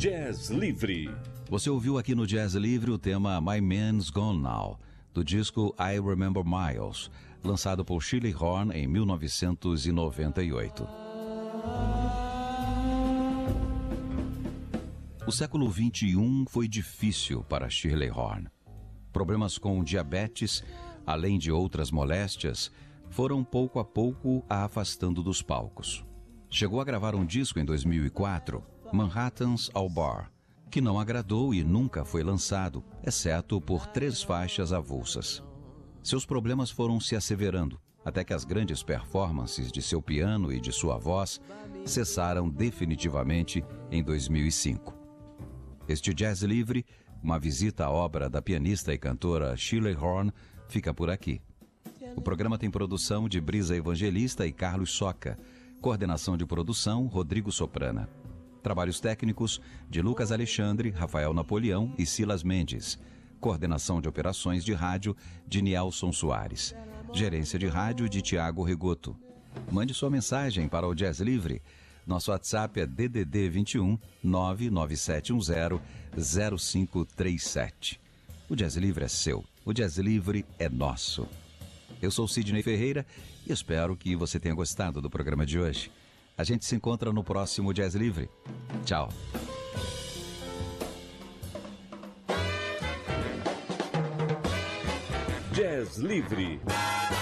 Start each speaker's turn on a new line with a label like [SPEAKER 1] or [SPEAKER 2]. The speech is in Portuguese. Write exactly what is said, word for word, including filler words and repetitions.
[SPEAKER 1] Jazz Livre.
[SPEAKER 2] Você ouviu aqui no Jazz Livre o tema My Man's Gone Now, do disco I Remember Miles, lançado por Shirley Horn em mil novecentos e noventa e oito. O século vinte e um foi difícil para Shirley Horn. Problemas com diabetes, além de outras moléstias, foram pouco a pouco a afastando dos palcos. Chegou a gravar um disco em dois mil e quatro, Manhattan's All Bar, que não agradou e nunca foi lançado, exceto por três faixas avulsas. Seus problemas foram se asseverando, até que as grandes performances de seu piano e de sua voz cessaram definitivamente em dois mil e cinco. Este Jazz Livre, uma visita à obra da pianista e cantora Shirley Horn, fica por aqui. O programa tem produção de Brisa Evangelista e Carlos Soca, coordenação de produção Rodrigo Soprana. Trabalhos técnicos de Lucas Alexandre, Rafael Napoleão e Silas Mendes. Coordenação de operações de rádio de Nielson Soares. Gerência de rádio de Tiago Rigoto. Mande sua mensagem para o Jazz Livre. Nosso WhatsApp é D D D vinte e um, nove nove sete um zero, zero cinco três sete. O Jazz Livre é seu. O Jazz Livre é nosso. Eu sou Sidney Ferreira e espero que você tenha gostado do programa de hoje. A gente se encontra no próximo Jazz Livre. Tchau.
[SPEAKER 1] Jazz Livre.